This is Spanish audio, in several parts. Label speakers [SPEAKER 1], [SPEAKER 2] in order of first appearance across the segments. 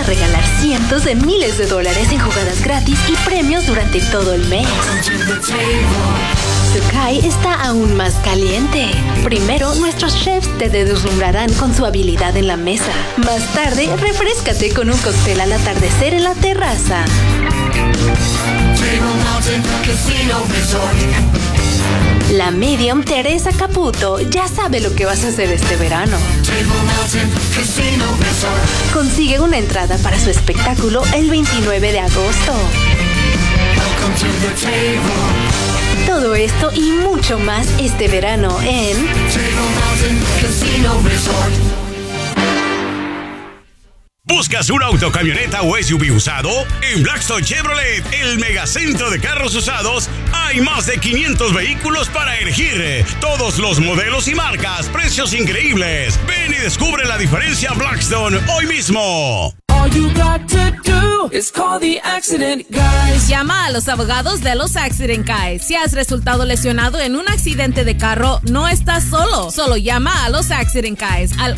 [SPEAKER 1] a regalar cientos de miles de dólares en jugadas gratis y premios durante todo el mes. Sukai está aún más caliente. Primero, nuestros chefs te deslumbrarán con su habilidad en la mesa. Más tarde, refréscate con un cóctel al atardecer en la terraza. La medium Teresa Caputo ya sabe lo que vas a hacer este verano. Consigue una entrada para su espectáculo el 29 de agosto. Todo esto y mucho más este verano en
[SPEAKER 2] ¿Buscas un auto, camioneta o SUV usado? En Blackstone Chevrolet, el megacentro de carros usados, hay más de 500 vehículos para elegir. Todos los modelos y marcas, precios increíbles. Ven y descubre la diferencia Blackstone hoy mismo.
[SPEAKER 3] All you got to do is call the accident guys.
[SPEAKER 4] Llama a los abogados de los Accident Guys. Si has resultado lesionado en un accidente de carro, no estás solo. Solo llama a los Accident Guys al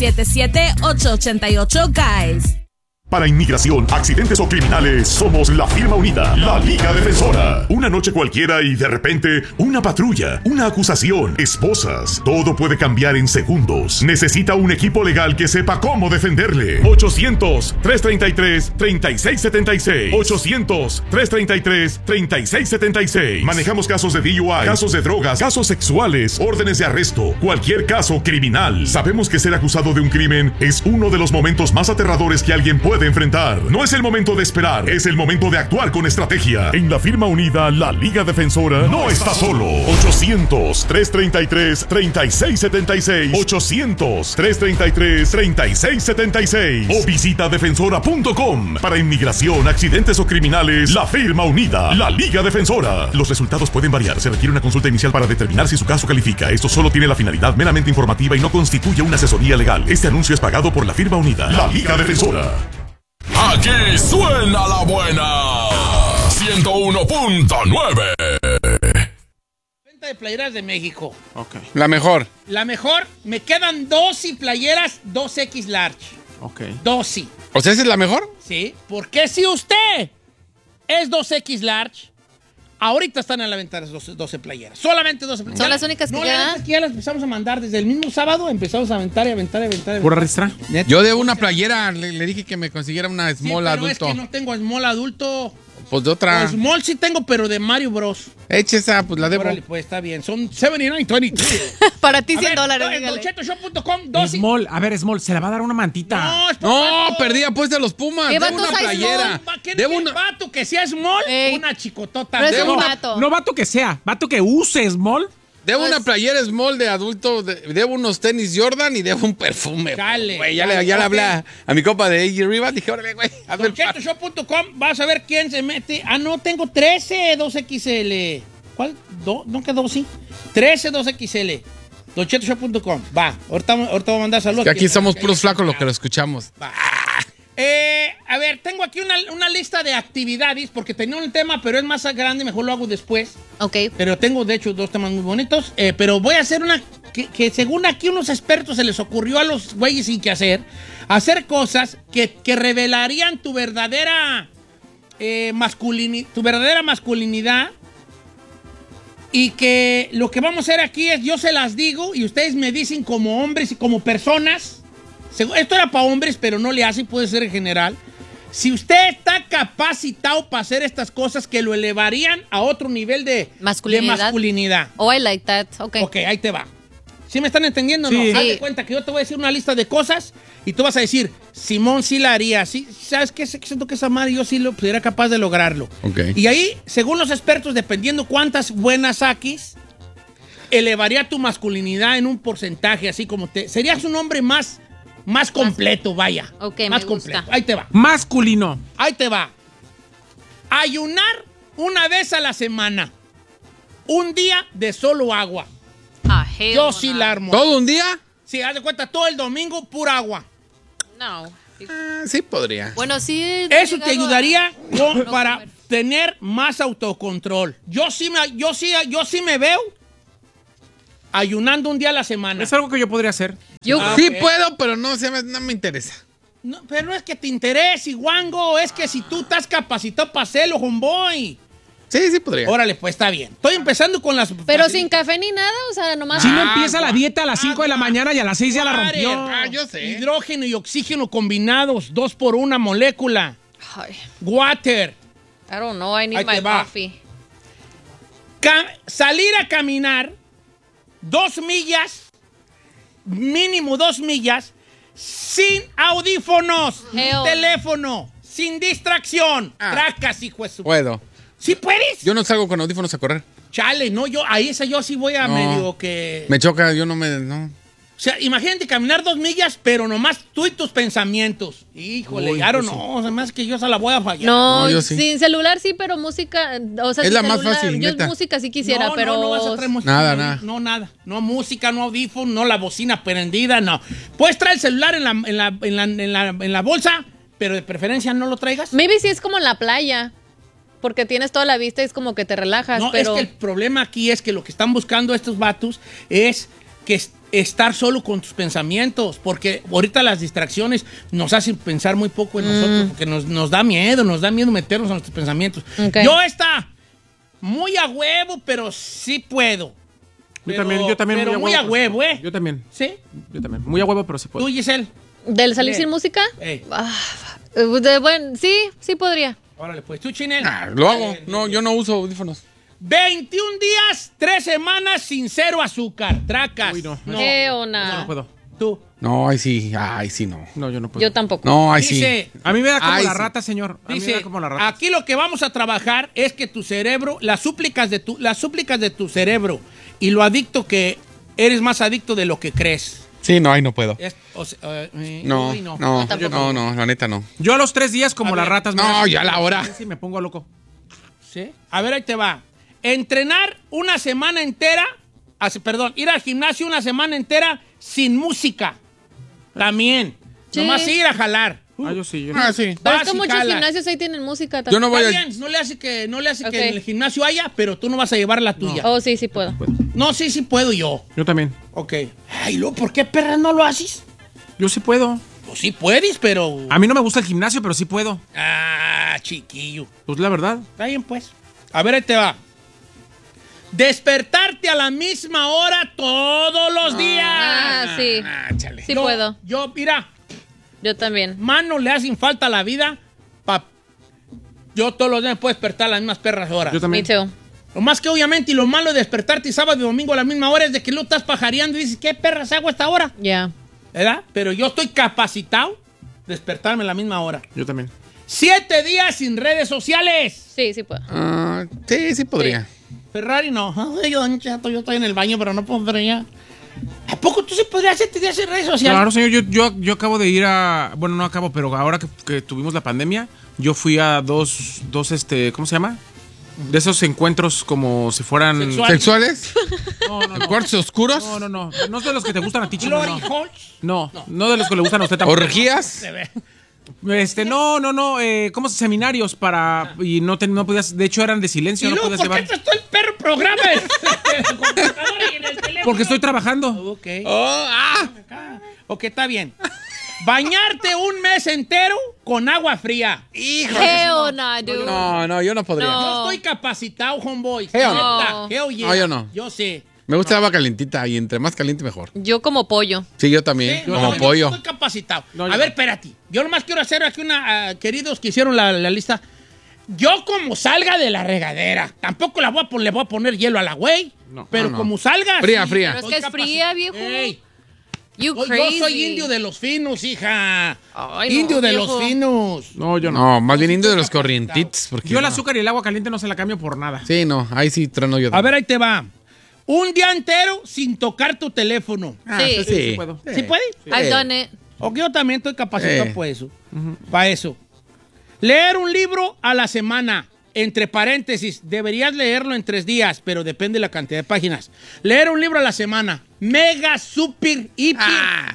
[SPEAKER 4] 877-888-GUYS.
[SPEAKER 5] Para inmigración, accidentes o criminales, somos la firma unida, la Liga Defensora. Una noche cualquiera y de repente, una patrulla, una acusación, esposas. Todo puede cambiar en segundos. Necesita un equipo legal que sepa cómo defenderle. 800-333-3676. 800-333-3676. Manejamos casos de DUI, casos de drogas, casos sexuales, órdenes de arresto, cualquier caso criminal. Sabemos que ser acusado de un crimen es uno de los momentos más aterradores que alguien puede enfrentar. No es el momento de esperar, es el momento de actuar con estrategia. En la firma unida, la Liga Defensora no está solo. 800-333-3676. 800-333-3676. O visita defensora.com. Para inmigración, accidentes o criminales, la firma unida, la Liga Defensora. Los resultados pueden variar. Se requiere una consulta inicial para determinar si su caso califica. Esto solo tiene la finalidad meramente informativa y no constituye una asesoría legal. Este anuncio es pagado por la firma unida, la Liga Defensora.
[SPEAKER 6] Aquí suena la buena 101.9.
[SPEAKER 7] Venta de playeras de México.
[SPEAKER 8] Ok.
[SPEAKER 9] La mejor.
[SPEAKER 7] La mejor, me quedan 12 playeras 2X large.
[SPEAKER 8] Ok.
[SPEAKER 7] 12.
[SPEAKER 9] ¿O sea, esa es la mejor?
[SPEAKER 7] Sí, porque si usted es 2X large, ahorita están a la venta las 12 playeras. Solamente 12 playeras.
[SPEAKER 4] ¿Son las únicas que quedan?
[SPEAKER 7] Ya las empezamos a mandar desde el mismo sábado. Empezamos a aventar y aventar y aventar.
[SPEAKER 8] ¿Pura ristra?
[SPEAKER 9] Yo de una playera le dije que me consiguiera una small
[SPEAKER 7] pero
[SPEAKER 9] adulto.
[SPEAKER 7] es que no tengo small adulto.
[SPEAKER 9] Pues de otra.
[SPEAKER 7] Small sí tengo, pero de Mario Bros.
[SPEAKER 9] Eche esa, pues la debo.
[SPEAKER 7] Órale, pues está bien. Son $79.22.
[SPEAKER 4] Para ti $100.
[SPEAKER 7] En DonChetoShow.com, 12.
[SPEAKER 8] Small, a ver, Small, se la va a dar una mantita.
[SPEAKER 7] No, es
[SPEAKER 9] No, perdí apuesta a los Pumas.
[SPEAKER 4] ¿Qué
[SPEAKER 9] Debo
[SPEAKER 4] vato
[SPEAKER 9] una
[SPEAKER 4] size
[SPEAKER 9] playera.
[SPEAKER 7] Debo un vato que sea small,
[SPEAKER 4] Ey.
[SPEAKER 7] una chicotota.
[SPEAKER 4] Pero es
[SPEAKER 7] Debo
[SPEAKER 4] un
[SPEAKER 7] una-
[SPEAKER 4] vato.
[SPEAKER 8] No vato que sea, vato que use Small.
[SPEAKER 9] Debo
[SPEAKER 4] Pues-
[SPEAKER 9] una playera small de adulto, debo unos tenis Jordan y debo un perfume.
[SPEAKER 7] Dale,
[SPEAKER 9] Güey, ya
[SPEAKER 7] dale,
[SPEAKER 9] le hablé
[SPEAKER 7] ok.
[SPEAKER 9] a mi copa de AJ Rivas. Dije, órale, güey, hazme el paro.
[SPEAKER 7] DonChetoShow.com, vas a ver quién se mete. Ah, no, tengo 13 2XL. ¿Cuál? ¿No quedó? Sí. 13 2XL. DonChetoShow.com. Va, ahorita voy a mandar saludos.
[SPEAKER 9] Que aquí somos puros flacos los que lo escuchamos.
[SPEAKER 7] Va. A ver, tengo aquí una lista de actividades, porque tenía un tema, pero es más grande, mejor lo hago después.
[SPEAKER 4] Ok.
[SPEAKER 7] Pero tengo, de hecho, dos temas muy bonitos. Pero voy a hacer una que según aquí unos expertos se les ocurrió a los güeyes sin que hacer cosas que revelarían tu verdadera masculinidad. Y que lo que vamos a hacer aquí es, yo se las digo y ustedes me dicen como hombres y como personas. Esto era para hombres, pero no le hace, puede ser en general. Si usted está capacitado para hacer estas cosas que lo elevarían a otro nivel de masculinidad.
[SPEAKER 4] Oh, I like that. Ok.
[SPEAKER 7] Ok, ahí te va. ¿Sí me están entendiendo o
[SPEAKER 8] Sí.
[SPEAKER 7] no? Haz de
[SPEAKER 4] Sí.
[SPEAKER 7] cuenta que yo te voy a decir una lista de cosas y tú vas a decir, Simón sí la haría. ¿Sí? ¿Sabes qué? Siento que esa madre yo sí sería capaz de lograrlo.
[SPEAKER 9] Ok.
[SPEAKER 7] Y ahí, según los expertos, dependiendo cuántas buenas saques, elevaría tu masculinidad en un porcentaje, así como serías un hombre más completo, vaya.
[SPEAKER 4] Ok,
[SPEAKER 7] más
[SPEAKER 4] me
[SPEAKER 7] completo.
[SPEAKER 4] gusta.
[SPEAKER 7] Ahí te va.
[SPEAKER 8] Masculino.
[SPEAKER 7] Ahí te va. Ayunar una vez a la semana. Un día de solo agua.
[SPEAKER 4] Ah, hell
[SPEAKER 7] Yo
[SPEAKER 4] no.
[SPEAKER 7] sí la armo.
[SPEAKER 9] ¿Todo un día?
[SPEAKER 7] Sí, haz de cuenta, todo el domingo, pura agua.
[SPEAKER 4] No.
[SPEAKER 9] Sí podría.
[SPEAKER 4] Bueno, sí.
[SPEAKER 7] Eso te ayudaría
[SPEAKER 4] No
[SPEAKER 7] para
[SPEAKER 4] comer.
[SPEAKER 7] tener más autocontrol. Yo sí me veo ayunando un día a la semana.
[SPEAKER 8] Es algo que yo podría hacer.
[SPEAKER 4] Yo,
[SPEAKER 9] Sí puedo, pero no me interesa.
[SPEAKER 7] No, pero no es que te interese, guango. Es que si tú estás capacitado para hacerlo, homeboy.
[SPEAKER 9] Sí podría.
[SPEAKER 7] Órale, pues está bien. Estoy empezando con las...
[SPEAKER 10] Pero sin café ni nada, o sea, nomás...
[SPEAKER 8] Si no empieza la dieta a las 5 de la mañana y a las 6 ya la rompió.
[SPEAKER 9] Yo sé.
[SPEAKER 7] Hidrógeno y oxígeno combinados, 2 por 1 molécula.
[SPEAKER 10] Ay,
[SPEAKER 7] Water.
[SPEAKER 10] I don't know, I need
[SPEAKER 7] Ahí te
[SPEAKER 10] my
[SPEAKER 7] va.
[SPEAKER 10] coffee.
[SPEAKER 7] Salir a caminar 2 millas, mínimo 2 millas, sin audífonos, ni
[SPEAKER 10] Hell.
[SPEAKER 7] teléfono, sin distracción. Tracas, hijo de su...
[SPEAKER 9] Puedo.
[SPEAKER 7] ¿Sí puedes?
[SPEAKER 9] Yo no salgo con audífonos a correr.
[SPEAKER 7] Chale, no, yo sí voy a
[SPEAKER 9] No.
[SPEAKER 7] medio que...
[SPEAKER 9] Me choca, yo no me... No.
[SPEAKER 7] O sea, imagínate caminar 2 millas, pero nomás tú y tus pensamientos. Híjole,
[SPEAKER 8] Uy,
[SPEAKER 7] claro,
[SPEAKER 8] pues sí.
[SPEAKER 7] no, además que yo se la voy a fallar.
[SPEAKER 10] No,
[SPEAKER 9] No, yo sí.
[SPEAKER 10] sin celular sí, pero música, o sea,
[SPEAKER 9] Es
[SPEAKER 10] sin
[SPEAKER 9] la más
[SPEAKER 10] celular,
[SPEAKER 9] fácil,
[SPEAKER 10] yo
[SPEAKER 9] neta.
[SPEAKER 10] música sí quisiera,
[SPEAKER 7] no,
[SPEAKER 10] pero...
[SPEAKER 7] No vas a traer música.
[SPEAKER 9] Nada.
[SPEAKER 7] No, nada. No música, no audífono, no la bocina prendida, no. Puedes traer el celular en la bolsa, pero de preferencia no lo traigas.
[SPEAKER 10] Maybe sí es como en la playa, porque tienes toda la vista y es como que te relajas,
[SPEAKER 7] No,
[SPEAKER 10] pero...
[SPEAKER 7] es que el problema aquí es que lo que están buscando estos vatos es que estar solo con tus pensamientos, porque ahorita las distracciones nos hacen pensar muy poco en nosotros, porque nos da miedo meternos a nuestros pensamientos.
[SPEAKER 10] Okay.
[SPEAKER 7] Yo muy a huevo, pero sí puedo.
[SPEAKER 8] Yo también
[SPEAKER 7] pero muy a huevo, ¿eh?
[SPEAKER 8] Yo también.
[SPEAKER 7] ¿Sí?
[SPEAKER 8] Yo también. Muy a huevo, pero sí puedo.
[SPEAKER 7] ¿Tú, Giselle?
[SPEAKER 10] ¿Del salir sin música?
[SPEAKER 7] Ey.
[SPEAKER 10] Bueno, sí podría.
[SPEAKER 7] Órale, pues tú, Chinel.
[SPEAKER 9] Lo hago. No, yo no uso audífonos.
[SPEAKER 7] 21 días, 3 semanas sin 0 azúcar. Tracas.
[SPEAKER 8] Uy, no.
[SPEAKER 10] ¿Qué o
[SPEAKER 8] No
[SPEAKER 10] nada?
[SPEAKER 8] puedo.
[SPEAKER 7] Tú.
[SPEAKER 9] No, ahí sí no.
[SPEAKER 8] No, yo no puedo.
[SPEAKER 10] Yo tampoco.
[SPEAKER 9] No, ahí sí.
[SPEAKER 7] Dice,
[SPEAKER 8] A mí me da como
[SPEAKER 9] Ay,
[SPEAKER 8] la
[SPEAKER 9] sí.
[SPEAKER 8] rata, señor. A mí me
[SPEAKER 7] dice,
[SPEAKER 8] da como la rata.
[SPEAKER 7] aquí lo que vamos a trabajar es que tu cerebro, las súplicas de tu cerebro y lo adicto que eres más adicto de lo que crees.
[SPEAKER 9] Sí, no, ahí no puedo.
[SPEAKER 7] No,
[SPEAKER 9] No,
[SPEAKER 7] uy,
[SPEAKER 9] no, la neta no.
[SPEAKER 8] Yo a los 3 días, como
[SPEAKER 7] A
[SPEAKER 8] las
[SPEAKER 7] ver.
[SPEAKER 8] ratas...
[SPEAKER 9] No, ya la hora.
[SPEAKER 8] Sí, me pongo loco.
[SPEAKER 7] ¿Sí? A ver, ahí te va. Entrenar una semana entera, ir al gimnasio una semana entera sin música. También.
[SPEAKER 10] Sí.
[SPEAKER 7] Nomás ir a jalar.
[SPEAKER 8] Yo sí.
[SPEAKER 9] Ah, sí.
[SPEAKER 10] Pero
[SPEAKER 7] Vas
[SPEAKER 10] es que
[SPEAKER 7] y
[SPEAKER 10] muchos
[SPEAKER 7] jalas.
[SPEAKER 10] gimnasios ahí tienen música
[SPEAKER 9] Yo
[SPEAKER 10] también.
[SPEAKER 9] no voy
[SPEAKER 7] Está
[SPEAKER 9] a...
[SPEAKER 7] bien, no le hace que
[SPEAKER 10] Ok.
[SPEAKER 7] en el gimnasio haya, pero tú no vas a llevar la tuya.
[SPEAKER 10] Oh, sí puedo.
[SPEAKER 7] No, sí puedo yo.
[SPEAKER 8] Yo también.
[SPEAKER 7] Ok. Ay, ¿por qué perra no lo haces?
[SPEAKER 8] Yo sí puedo.
[SPEAKER 7] Pues sí puedes, pero...
[SPEAKER 8] A mí no me gusta el gimnasio, pero sí puedo.
[SPEAKER 7] Ah, chiquillo.
[SPEAKER 8] Pues la verdad.
[SPEAKER 7] Está bien, pues. A ver, ahí te va. Despertarte a la misma hora todos los días.
[SPEAKER 10] Ah, sí.
[SPEAKER 9] chale.
[SPEAKER 10] Sí puedo.
[SPEAKER 7] Mira,
[SPEAKER 10] Yo también.
[SPEAKER 7] manos le hacen falta a la vida. Yo todos los días me puedo despertar a las mismas perras horas.
[SPEAKER 8] Yo
[SPEAKER 10] Me
[SPEAKER 8] también.
[SPEAKER 10] too.
[SPEAKER 7] Lo más que obviamente y lo malo de despertarte sábado y domingo a la misma hora es de que luego estás pajareando y dices, ¿qué perras hago a esta hora?
[SPEAKER 10] Ya.
[SPEAKER 7] ¿Verdad? Pero yo estoy capacitado de despertarme a la misma hora.
[SPEAKER 8] Yo también.
[SPEAKER 7] 7 días sin redes sociales.
[SPEAKER 10] Sí puedo.
[SPEAKER 9] Sí podría.
[SPEAKER 7] Ferrari no. Ay, don Chato, yo estoy en el baño, pero no podría. ¿A poco tú sí podrías 7 días sin redes sociales?
[SPEAKER 8] Claro, señor. Yo acabo de ir a... Bueno, no acabo, pero ahora que tuvimos la pandemia, yo fui a dos ¿cómo se llama? De esos encuentros como si fueran...
[SPEAKER 9] ¿Sexuales?
[SPEAKER 8] No.
[SPEAKER 9] ¿Cuartos oscuros?
[SPEAKER 8] No. No es de los que te gustan a ti, Chino.
[SPEAKER 7] Glory Holes.
[SPEAKER 8] No, de los que le gustan a usted tampoco.
[SPEAKER 9] ¿Orgías?
[SPEAKER 7] Se ve.
[SPEAKER 8] No. ¿Cómo se seminarios para... Y no podías... De hecho, eran de silencio,
[SPEAKER 7] Y
[SPEAKER 8] no
[SPEAKER 7] luego,
[SPEAKER 8] podías
[SPEAKER 7] ¿por qué
[SPEAKER 8] llevar...
[SPEAKER 7] estás todo el perro programa en la computadora y en el teléfono?
[SPEAKER 8] Porque estoy trabajando.
[SPEAKER 7] Ok. Ok, está bien. Bañarte un mes entero con agua fría.
[SPEAKER 9] Hijo.
[SPEAKER 10] Hell no, dude.
[SPEAKER 9] No, yo no podría.
[SPEAKER 10] No.
[SPEAKER 7] Yo estoy capacitado, homeboy.
[SPEAKER 9] Hell
[SPEAKER 10] no.
[SPEAKER 7] Hell yeah.
[SPEAKER 9] No, yo no.
[SPEAKER 7] Yo sé.
[SPEAKER 9] Me gusta el agua calientita y entre más caliente mejor.
[SPEAKER 10] Yo como pollo.
[SPEAKER 9] Sí, yo también.
[SPEAKER 7] Sí,
[SPEAKER 9] como
[SPEAKER 7] no, yo
[SPEAKER 9] pollo.
[SPEAKER 7] estoy capacitado.
[SPEAKER 8] No,
[SPEAKER 7] A
[SPEAKER 8] yo
[SPEAKER 7] ver,
[SPEAKER 8] no.
[SPEAKER 7] espérate. Yo nomás quiero hacer aquí queridos que hicieron la lista. Yo como salga de la regadera, tampoco le voy a poner hielo a la güey.
[SPEAKER 8] No.
[SPEAKER 7] Pero
[SPEAKER 9] No.
[SPEAKER 7] como salga.
[SPEAKER 9] Fría,
[SPEAKER 7] sí,
[SPEAKER 9] fría.
[SPEAKER 10] Pero es
[SPEAKER 7] estoy
[SPEAKER 10] que es fría, viejo.
[SPEAKER 7] Ey,
[SPEAKER 10] You
[SPEAKER 7] yo
[SPEAKER 10] crazy.
[SPEAKER 7] soy indio de los finos, hija.
[SPEAKER 10] Ay, no,
[SPEAKER 7] Indio de
[SPEAKER 10] viejo.
[SPEAKER 7] los finos.
[SPEAKER 8] No, yo no.
[SPEAKER 9] No, más bien indio de los corrientitos. Porque
[SPEAKER 8] Yo el
[SPEAKER 9] no.
[SPEAKER 8] azúcar y el agua caliente no se la cambio por nada.
[SPEAKER 9] Sí, no, ahí sí trueno yo.
[SPEAKER 7] A ver, ahí te va. Un día entero sin tocar tu teléfono.
[SPEAKER 10] Sí.
[SPEAKER 9] Sí.
[SPEAKER 8] puedo.
[SPEAKER 7] ¿Sí puede?
[SPEAKER 10] I've done it.
[SPEAKER 7] O que yo también estoy capacitado para eso. Para eso. Leer un libro a la semana. Entre paréntesis, deberías leerlo en 3 días, pero depende de la cantidad de páginas. Leer un libro a la semana. Mega, super, hiper,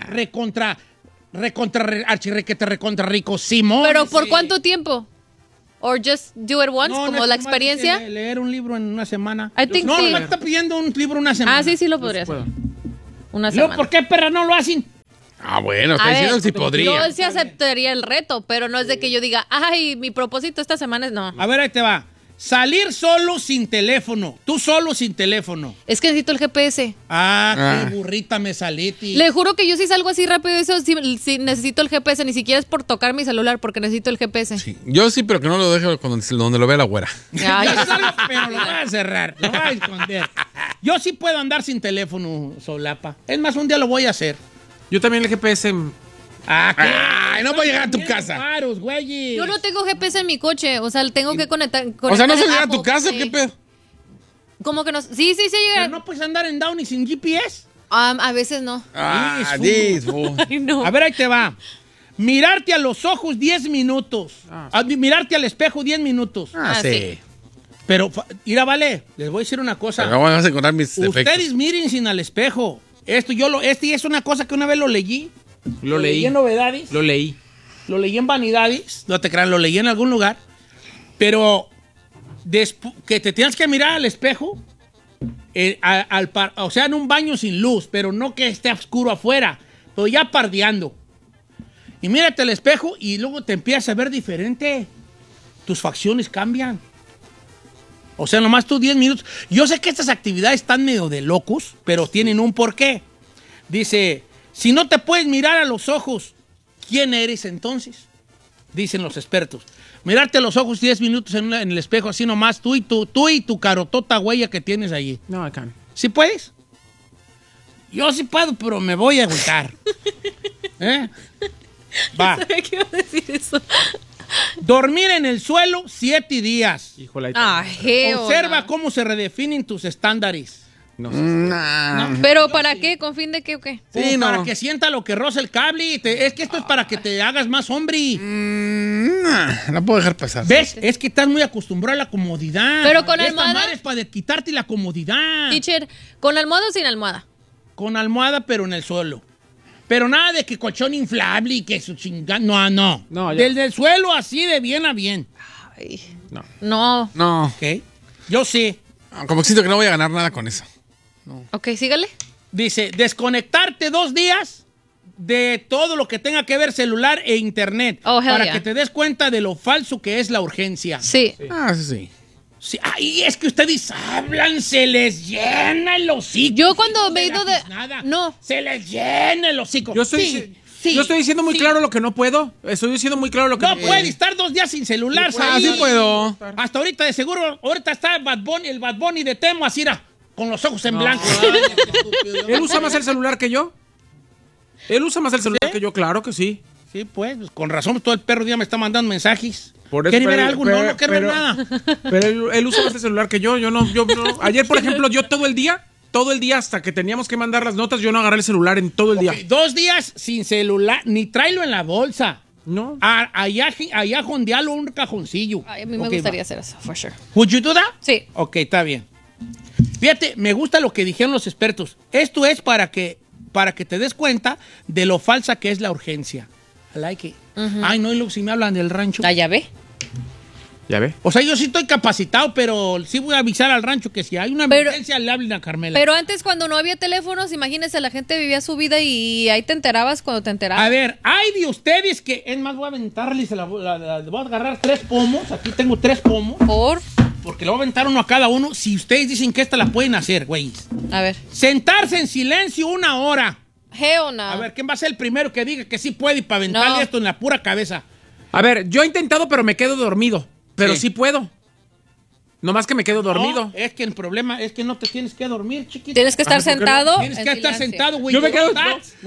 [SPEAKER 7] archirrequete, recontra rico, Simón.
[SPEAKER 10] ¿Pero por
[SPEAKER 7] Sí.
[SPEAKER 10] cuánto tiempo? ¿Or just do it once?
[SPEAKER 7] No,
[SPEAKER 10] como
[SPEAKER 7] no,
[SPEAKER 10] la
[SPEAKER 7] nomás
[SPEAKER 10] experiencia.
[SPEAKER 7] dice leer un libro en una semana.
[SPEAKER 10] I think
[SPEAKER 7] no,
[SPEAKER 10] sí.
[SPEAKER 7] nomás está pidiendo un libro una semana.
[SPEAKER 10] Ah, sí lo podría hacer. Una
[SPEAKER 7] Luego,
[SPEAKER 10] semana.
[SPEAKER 7] ¿por qué, perra, no lo hacen?
[SPEAKER 9] Ah, bueno, está
[SPEAKER 10] A
[SPEAKER 9] diciendo
[SPEAKER 10] ver,
[SPEAKER 9] que sí podría.
[SPEAKER 10] Yo sí aceptaría el reto, pero no es de que yo diga, ay, mi propósito esta semana es no.
[SPEAKER 7] A ver, ahí te va. Salir solo sin teléfono. Tú solo sin teléfono.
[SPEAKER 10] Es que necesito el GPS.
[SPEAKER 7] Qué burrita me salí, tío.
[SPEAKER 10] Le juro que yo sí salgo así rápido, eso sí necesito el GPS, ni siquiera es por tocar mi celular, porque necesito el GPS.
[SPEAKER 9] Sí. Yo sí, pero que no lo deje donde lo vea la güera.
[SPEAKER 10] Ay,
[SPEAKER 7] Yo salgo, pero lo voy a cerrar, lo voy a esconder. Yo sí puedo andar sin teléfono, solapa. Es más, un día lo voy a hacer.
[SPEAKER 8] Yo también el GPS.
[SPEAKER 9] Ay, no voy a llegar a tu casa.
[SPEAKER 7] Paros, güey.
[SPEAKER 10] yo no tengo GPS en mi coche, o sea, tengo que conectar.
[SPEAKER 9] O sea, ¿no se
[SPEAKER 10] el
[SPEAKER 9] llega a tu
[SPEAKER 10] Apple
[SPEAKER 9] casa?
[SPEAKER 10] Pay.
[SPEAKER 9] ¿Qué pedo?
[SPEAKER 10] ¿Cómo que no? Sí
[SPEAKER 7] Pero
[SPEAKER 10] llega.
[SPEAKER 7] no puedes andar en Downey sin GPS.
[SPEAKER 10] A veces no.
[SPEAKER 9] Disfo.
[SPEAKER 10] No.
[SPEAKER 7] A ver, ahí te va. Mirarte a los ojos 10 minutos. Mirarte al espejo 10 minutos.
[SPEAKER 9] Sí.
[SPEAKER 7] Pero, mira, vale, les voy a decir una cosa.
[SPEAKER 9] Pero vamos a encontrar mis
[SPEAKER 7] Ustedes
[SPEAKER 9] defectos.
[SPEAKER 7] miren sin al espejo. Este es una cosa que una vez lo leí.
[SPEAKER 8] Lo leí.
[SPEAKER 7] en Novedades.
[SPEAKER 8] Lo leí.
[SPEAKER 7] Lo leí en Vanidades. No te crean, lo leí en algún lugar. Pero que te tienes que mirar al espejo. O sea, en un baño sin luz, pero no que esté oscuro afuera, pero ya pardeando. Y mírate al espejo y luego te empiezas a ver diferente. Tus facciones cambian. O sea, nomás tú 10 minutos. Yo sé que estas actividades están medio de locos, pero tienen un porqué. Dice, si no te puedes mirar a los ojos, ¿quién eres entonces? Dicen los expertos. Mirarte a los ojos 10 minutos en el espejo, así nomás, tú y tu carotota huella que tienes allí.
[SPEAKER 8] No, I can't.
[SPEAKER 7] ¿Sí puedes? Yo sí puedo, pero me voy a agüitar. Va.
[SPEAKER 10] ¿Sabía que iba a decir eso?
[SPEAKER 7] Dormir en el suelo 7 días.
[SPEAKER 8] Híjole.
[SPEAKER 7] Observa cómo se redefinen tus estándares.
[SPEAKER 8] No sé.
[SPEAKER 10] ¿Pero para qué? ¿Con fin de qué o qué?
[SPEAKER 7] Para que sienta lo que roza el cable. Es que esto es para que te hagas más hombre.
[SPEAKER 9] No puedo dejar pasar.
[SPEAKER 7] ¿Ves? Es que estás muy acostumbrado a la comodidad.
[SPEAKER 10] Pero con
[SPEAKER 7] Esta
[SPEAKER 10] almohada.
[SPEAKER 7] madre es para quitarte la comodidad.
[SPEAKER 10] Teacher, ¿con almohada o sin almohada?
[SPEAKER 7] Con almohada, pero en el suelo. Pero nada de que colchón inflable y que su chingada. No.
[SPEAKER 8] No, ya.
[SPEAKER 7] Del suelo así de bien a bien.
[SPEAKER 10] Ay.
[SPEAKER 8] No.
[SPEAKER 10] No.
[SPEAKER 7] ¿Ok? Yo sí.
[SPEAKER 9] Como que siento que no voy a ganar nada con eso.
[SPEAKER 10] Ok, sígale.
[SPEAKER 7] Dice, desconectarte 2 días de todo lo que tenga que ver celular e internet.
[SPEAKER 10] Oh, hell
[SPEAKER 7] para
[SPEAKER 10] yeah.
[SPEAKER 7] que te des cuenta de lo falso que es la urgencia.
[SPEAKER 10] Sí.
[SPEAKER 9] Sí.
[SPEAKER 7] Sí, ay, es que ustedes hablan, se les llena el hocico.
[SPEAKER 10] Yo cuando me he
[SPEAKER 7] de
[SPEAKER 10] ido
[SPEAKER 7] la
[SPEAKER 10] de...
[SPEAKER 7] tiznada.
[SPEAKER 10] No.
[SPEAKER 7] Se les llena el hocico.
[SPEAKER 8] Yo estoy diciendo muy claro lo que no puedo. Estoy diciendo muy claro lo que
[SPEAKER 7] No puede estar 2 días sin celular.
[SPEAKER 9] Sí puedo.
[SPEAKER 7] Hasta ahorita, de seguro, ahorita está el Bad Bunny de Temo, así era, con los ojos en blanco.
[SPEAKER 8] ¿Él usa más el celular que yo? ¿Él usa más el celular que yo? Claro que sí.
[SPEAKER 7] Sí, pues, con razón, todo el perro día me está mandando mensajes.
[SPEAKER 8] Por eso,
[SPEAKER 7] ¿Quiere ver
[SPEAKER 8] pero-
[SPEAKER 7] algo?
[SPEAKER 8] pero-
[SPEAKER 7] no quiere ver
[SPEAKER 8] pero-
[SPEAKER 7] nada.
[SPEAKER 8] Pero él usa más el celular que yo. Yo no. Ayer, por ejemplo, yo todo el día hasta que teníamos que mandar las notas, yo no agarré el celular en todo el día.
[SPEAKER 7] 2 días sin celular, ni tráelo en la bolsa.
[SPEAKER 8] No.
[SPEAKER 7] Allá jondealo un cajoncillo.
[SPEAKER 10] Ay, a mí me
[SPEAKER 7] Ok,
[SPEAKER 10] gustaría
[SPEAKER 7] va.
[SPEAKER 10] hacer eso, for sure.
[SPEAKER 7] ¿Would you do that?
[SPEAKER 10] Sí.
[SPEAKER 7] Ok, está bien. Fíjate, me gusta lo que dijeron los expertos. Esto es para que te des cuenta de lo falsa que es la urgencia. I like it. Ay, no, y luego si me hablan del rancho.
[SPEAKER 10] La llave.
[SPEAKER 8] ¿Ya ve?
[SPEAKER 7] O sea, yo sí estoy capacitado, pero sí voy a avisar al rancho que si hay una emergencia, le hablen a Carmela.
[SPEAKER 10] Pero antes, cuando no había teléfonos, imagínense, la gente vivía su vida y ahí te enterabas cuando te enterabas.
[SPEAKER 7] A ver, hay de ustedes que, es más, voy a aventarle, voy a agarrar 3 pomos. Aquí tengo 3 pomos. Porque le voy a aventar uno a cada uno. Si ustedes dicen que esta la pueden hacer, güey.
[SPEAKER 10] A ver.
[SPEAKER 7] Sentarse en silencio 1 hora.
[SPEAKER 10] Hell no.
[SPEAKER 7] A ver, ¿quién va a ser el primero que diga que sí puede y para aventarle esto en la pura cabeza?
[SPEAKER 8] A ver, yo he intentado, pero me quedo dormido. Pero sí puedo. Nomás que me quedo dormido.
[SPEAKER 7] No, es que el problema es que no te tienes que dormir, chiquito.
[SPEAKER 10] Tienes que estar sentado.
[SPEAKER 7] Tienes que estar sentado, güey.
[SPEAKER 8] Yo me quedo,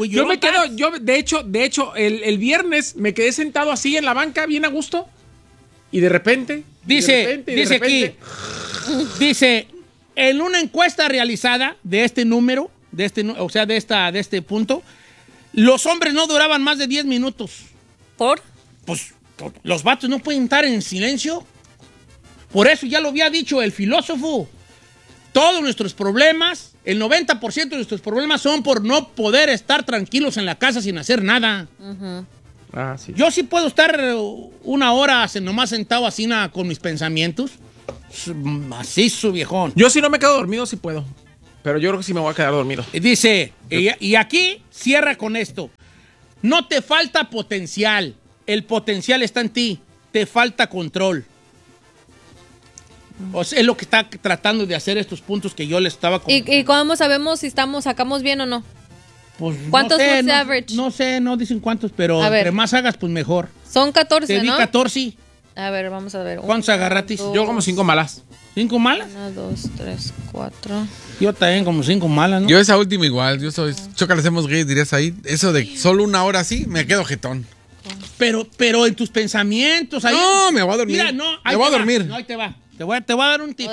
[SPEAKER 8] de hecho, el viernes me quedé sentado así en la banca, bien a gusto. Y de repente.
[SPEAKER 7] Dice aquí, dice, en una encuesta realizada de este número, de este punto, los hombres no duraban más de 10 minutos.
[SPEAKER 10] ¿Por?
[SPEAKER 7] Pues los vatos no pueden estar en silencio. Por eso ya lo había dicho el filósofo. Todos nuestros problemas, el 90% de nuestros problemas son por no poder estar tranquilos en la casa sin hacer nada.
[SPEAKER 8] Sí.
[SPEAKER 7] Yo sí puedo estar 1 hora nomás sentado así con mis pensamientos. Macizo, viejón.
[SPEAKER 8] Yo si no me quedo dormido, sí puedo. Pero yo creo que sí me voy a quedar dormido.
[SPEAKER 7] Dice, y aquí cierra con esto. No te falta potencial. El potencial está en ti. Te falta control. O sea, es lo que está tratando de hacer estos puntos que yo le estaba comentando.
[SPEAKER 10] ¿Y cómo sabemos si sacamos bien o no?
[SPEAKER 7] Pues,
[SPEAKER 10] ¿cuántos
[SPEAKER 7] no sé,
[SPEAKER 10] fruits average?
[SPEAKER 7] No sé, no dicen cuántos, pero entre más hagas, pues mejor.
[SPEAKER 10] Son 14,
[SPEAKER 7] Te di
[SPEAKER 10] ¿no?
[SPEAKER 7] 14.
[SPEAKER 10] A ver, vamos a ver.
[SPEAKER 7] ¿Cuántos agarratis?
[SPEAKER 8] Yo como 5 malas.
[SPEAKER 7] ¿5 malas?
[SPEAKER 10] 1, 2, 3, 4.
[SPEAKER 7] Yo también como 5 malas, ¿no?
[SPEAKER 9] Yo esa última igual. Yo soy... Choca, le hacemos gay, dirías ahí. Eso de solo una hora así, me quedo jetón.
[SPEAKER 7] Pero en tus pensamientos... Ahí,
[SPEAKER 9] no, me voy a dormir.
[SPEAKER 7] Mira, no,
[SPEAKER 9] me voy a dormir.
[SPEAKER 7] No, ahí te va. Te voy a dar un tip.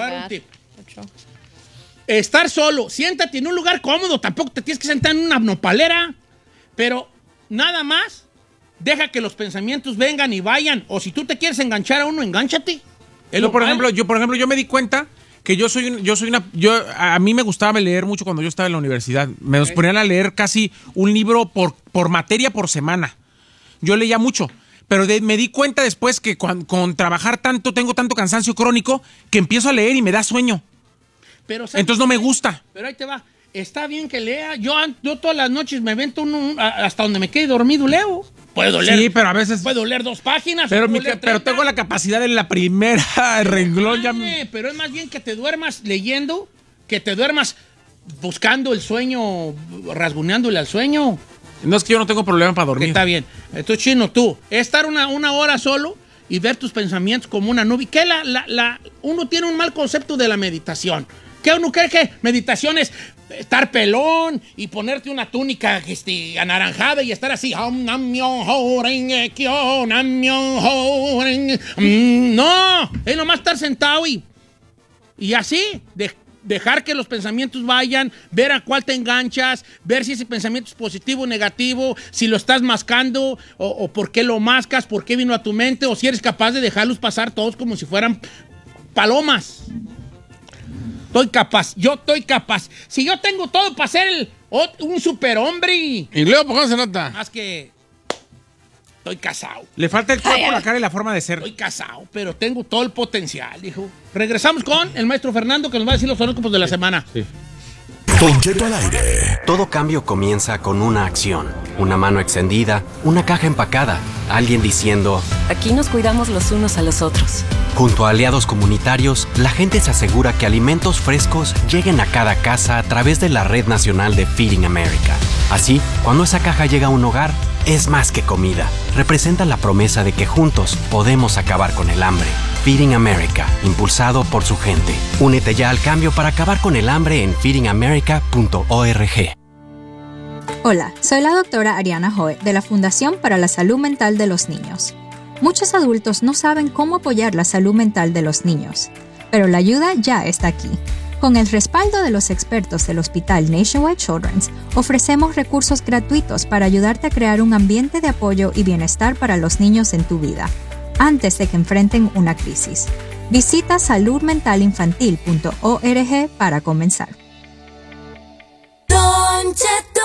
[SPEAKER 7] Estar solo. Siéntate en un lugar cómodo. Tampoco te tienes que sentar en una nopalera. Pero nada más, deja que los pensamientos vengan y vayan. O si tú te quieres enganchar a uno, engánchate.
[SPEAKER 8] Por ejemplo, yo me di cuenta que a mí me gustaba leer mucho cuando yo estaba en la universidad. Me ponían a leer casi un libro por materia por semana. Yo leía mucho. Pero me di cuenta después que con trabajar tanto, tengo tanto cansancio crónico que empiezo a leer y me da sueño. Entonces no me gusta.
[SPEAKER 7] Pero ahí te va. Está bien que lea. Yo todas las noches me avento hasta donde me quede dormido, leo. Puedo leer.
[SPEAKER 8] Sí, pero a veces...
[SPEAKER 7] Puedo leer 2 páginas.
[SPEAKER 8] Pero tengo la capacidad de la primera renglón.
[SPEAKER 7] Pero es más bien que te duermas leyendo, que te duermas buscando el sueño, rasguñándole al sueño.
[SPEAKER 8] No, es que yo no tengo problema para dormir.
[SPEAKER 7] Está bien. Entonces, Chino, tú, estar una hora solo y ver tus pensamientos como una nube. ¿Qué uno tiene un mal concepto de la meditación? ¿Qué uno cree que meditación es estar pelón y ponerte una túnica anaranjada y estar así? No, es nomás estar sentado y así, dejar que los pensamientos vayan, ver a cuál te enganchas, ver si ese pensamiento es positivo o negativo, si lo estás mascando o por qué lo mascas, por qué vino a tu mente, o si eres capaz de dejarlos pasar todos como si fueran palomas. Yo estoy capaz. Si yo tengo todo para ser un superhombre.
[SPEAKER 9] ¿Y luego por qué se nota?
[SPEAKER 7] Más que estoy casado.
[SPEAKER 8] Le falta el cuerpo, la cara y la forma de ser.
[SPEAKER 7] Estoy casado, pero tengo todo el potencial, hijo. Regresamos con el maestro Fernando, que nos va a decir los horóscopos de la semana.
[SPEAKER 8] Sí.
[SPEAKER 2] Don Cheto al aire.
[SPEAKER 11] Todo cambio comienza con una acción. Una mano extendida, una caja empacada, alguien diciendo:
[SPEAKER 12] aquí nos cuidamos los unos a los otros.
[SPEAKER 11] Junto a aliados comunitarios, la gente se asegura que alimentos frescos lleguen a cada casa a través de la Red Nacional de Feeding America. Así, cuando esa caja llega a un hogar, es más que comida. Representa la promesa de que juntos podemos acabar con el hambre. Feeding America, impulsado por su gente. Únete ya al cambio para acabar con el hambre en feedingamerica.org.
[SPEAKER 13] Hola, soy la doctora Ariana Joe de la Fundación para la Salud Mental de los Niños. Muchos adultos no saben cómo apoyar la salud mental de los niños, pero la ayuda ya está aquí. Con el respaldo de los expertos del Hospital Nationwide Children's, ofrecemos recursos gratuitos para ayudarte a crear un ambiente de apoyo y bienestar para los niños en tu vida, antes de que enfrenten una crisis. Visita saludmentalinfantil.org para comenzar.
[SPEAKER 14] Don Cheto.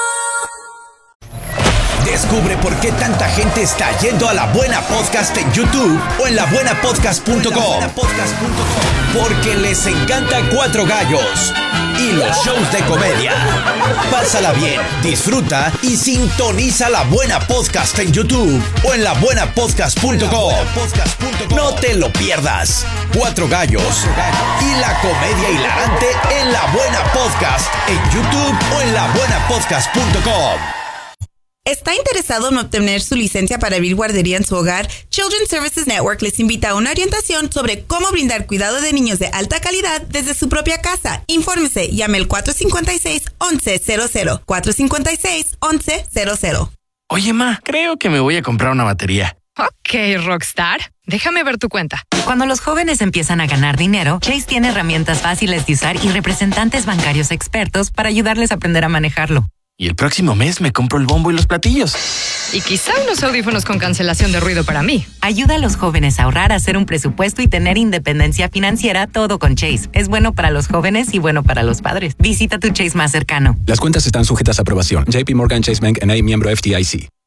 [SPEAKER 14] Descubre por qué tanta gente está yendo a La Buena Podcast en YouTube o en labuenapodcast.com. Porque les encanta Cuatro Gallos y los shows de comedia. Pásala bien, disfruta y sintoniza La Buena Podcast en YouTube o en labuenapodcast.com. No te lo pierdas. Cuatro Gallos y la comedia hilarante en La Buena Podcast en YouTube o en labuenapodcast.com.
[SPEAKER 15] ¿Está interesado en obtener su licencia para abrir guardería en su hogar? Children's Services Network les invita a una orientación sobre cómo brindar cuidado de niños de alta calidad desde su propia casa. Infórmese, llame al 456-1100. 456-1100.
[SPEAKER 16] Oye, ma, creo que me voy a comprar una batería.
[SPEAKER 17] Ok, Rockstar. Déjame ver tu cuenta.
[SPEAKER 18] Cuando los jóvenes empiezan a ganar dinero, Chase tiene herramientas fáciles de usar y representantes bancarios expertos para ayudarles a aprender a manejarlo.
[SPEAKER 16] Y el próximo mes me compro el bombo y los platillos.
[SPEAKER 17] Y quizá unos audífonos con cancelación de ruido para mí.
[SPEAKER 18] Ayuda a los jóvenes a ahorrar, hacer un presupuesto y tener independencia financiera, todo con Chase. Es bueno para los jóvenes y bueno para los padres. Visita tu Chase más cercano.
[SPEAKER 19] Las cuentas están sujetas a aprobación. JP Morgan Chase Bank N.A., miembro FDIC.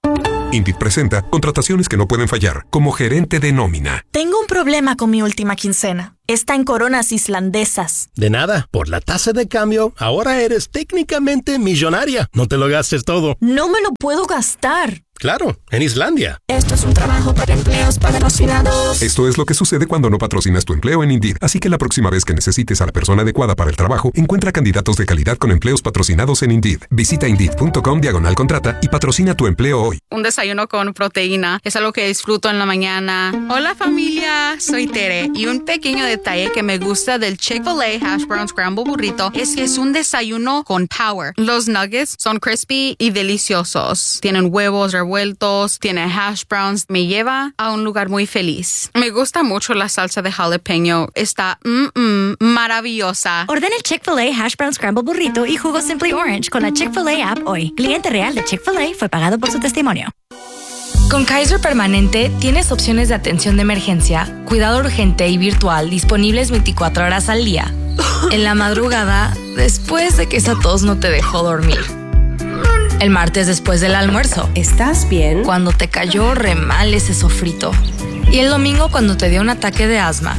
[SPEAKER 19] Indeed presenta contrataciones que no pueden fallar, como gerente de nómina.
[SPEAKER 20] Tengo un problema con mi última quincena. Está en coronas islandesas.
[SPEAKER 21] De nada, por la tasa de cambio, ahora eres técnicamente millonaria. No te lo gastes todo.
[SPEAKER 20] No me lo puedo gastar.
[SPEAKER 21] Claro, en Islandia.
[SPEAKER 20] Esto es un trabajo para empleos patrocinados.
[SPEAKER 19] Esto es lo que sucede cuando no patrocinas tu empleo en Indeed. Así que la próxima vez que necesites a la persona adecuada para el trabajo, encuentra candidatos de calidad con empleos patrocinados en Indeed. Visita Indeed.com/contrata y patrocina tu empleo hoy.
[SPEAKER 22] Un desayuno con proteína es algo que disfruto en la mañana. Hola familia, soy Tere y un pequeño detalle que me gusta del Chick-fil-A Hash Brown Scramble Burrito es que es un desayuno con power. Los nuggets son crispy y deliciosos. Tienen huevos revueltos, tiene hash browns. Me lleva a un lugar muy feliz. Me gusta mucho la salsa de jalapeño. Está maravillosa.
[SPEAKER 23] Ordena el Chick-fil-A Hash Brown Scramble Burrito y jugo Simply Orange con la Chick-fil-A app hoy. Cliente real de Chick-fil-A fue pagado por su testimonio.
[SPEAKER 24] Con Kaiser Permanente tienes opciones de atención de emergencia, cuidado urgente y virtual disponibles 24 horas al día. En la madrugada, después de que esa tos no te dejó dormir. El martes después del almuerzo. ¿Estás bien? Cuando te cayó re mal ese sofrito. Y el domingo cuando te dio un ataque de asma.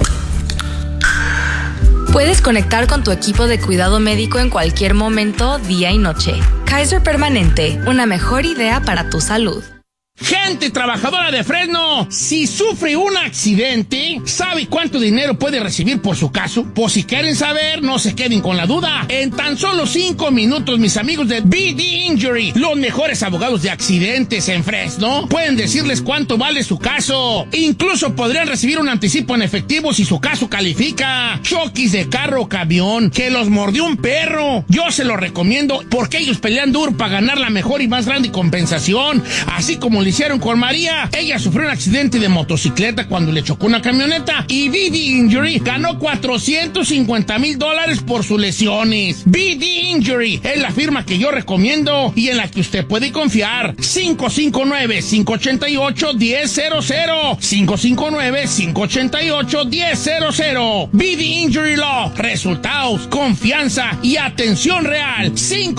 [SPEAKER 24] Puedes conectar con tu equipo de cuidado médico en cualquier momento, día y noche. Kaiser Permanente, una mejor idea para tu salud.
[SPEAKER 7] Gente trabajadora de Fresno, si sufre un accidente, ¿sabe cuánto dinero puede recibir por su caso? Pues si quieren saber, no se queden con la duda. En tan solo 5 minutos, mis amigos de BD Injury, los mejores abogados de accidentes en Fresno, pueden decirles cuánto vale su caso. Incluso podrían recibir un anticipo en efectivo si su caso califica. Choques de carro o camión, que los mordió un perro. Yo se lo recomiendo porque ellos pelean duro para ganar la mejor y más grande compensación, así como le hicieron con María. Ella sufrió un accidente de motocicleta cuando le chocó una camioneta y BD Injury ganó $450,000 por sus lesiones. BD Injury es la firma que yo recomiendo y en la que usted puede confiar. 559-588-1000. 559-588-1000. BD Injury Law. Resultados, confianza y atención real.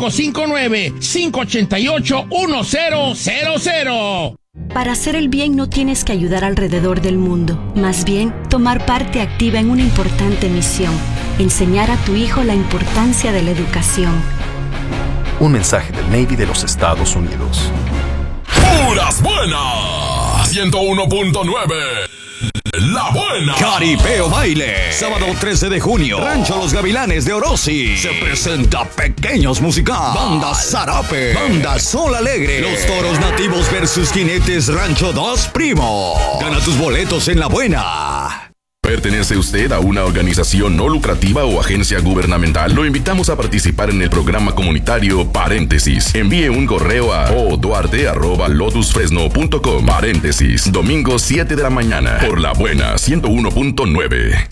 [SPEAKER 7] 559-588-1000.
[SPEAKER 25] Para hacer el bien no tienes que ayudar alrededor del mundo, más bien tomar parte activa en una importante misión, enseñar a tu hijo la importancia de la educación.
[SPEAKER 26] Un mensaje del Navy de los Estados Unidos.
[SPEAKER 6] ¡Puras buenas! 101.9 La Buena.
[SPEAKER 14] Caripeo Baile. Sábado 13 de junio. Rancho Los Gavilanes de Orosi. Se presenta Pequeños Musical. Banda Zarape. Banda Sol Alegre. Los Toros Nativos versus Jinetes Rancho 2 Primo. Gana tus boletos en La Buena.
[SPEAKER 27] ¿Pertenece usted a una organización no lucrativa o agencia gubernamental? Lo invitamos a participar en el programa comunitario Paréntesis. Envíe un correo a oduarte@lotusfresno.com. Paréntesis. Domingo 7 de la mañana. Por La Buena 101.9.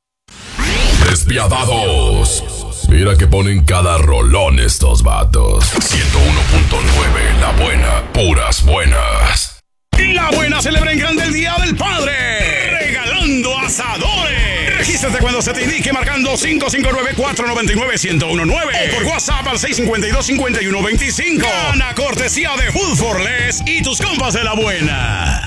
[SPEAKER 6] Despiadados. Mira que ponen cada rolón estos vatos.
[SPEAKER 27] 101.9 La Buena. Puras buenas. La Buena celebra en grande el Día del Padre. Regalando asadores. Regístrate cuando se te indique marcando 559-499-1019 o por WhatsApp al 652-5125. Gana cortesía de Food for Less y tus compas de La Buena.